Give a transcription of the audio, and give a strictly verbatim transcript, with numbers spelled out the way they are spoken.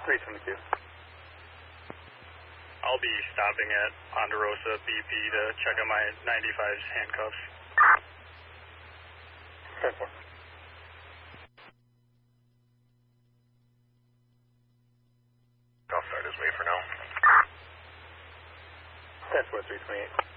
three seventy-two. I'll be stopping at Ponderosa B P to check on my ninety-five's handcuffs. ten four. I'll start his way for now. ten four, three twenty-eight.